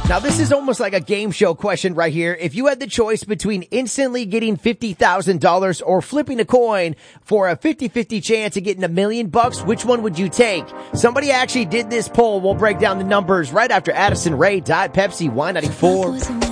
Now, this is almost like a game show question right here. If you had the choice between instantly getting $50,000 or flipping a coin for a 50-50 chance of getting $1 million, which one would you take? Somebody actually did this poll. We'll break down the numbers right after Addison Rae, Diet Pepsi, Y94.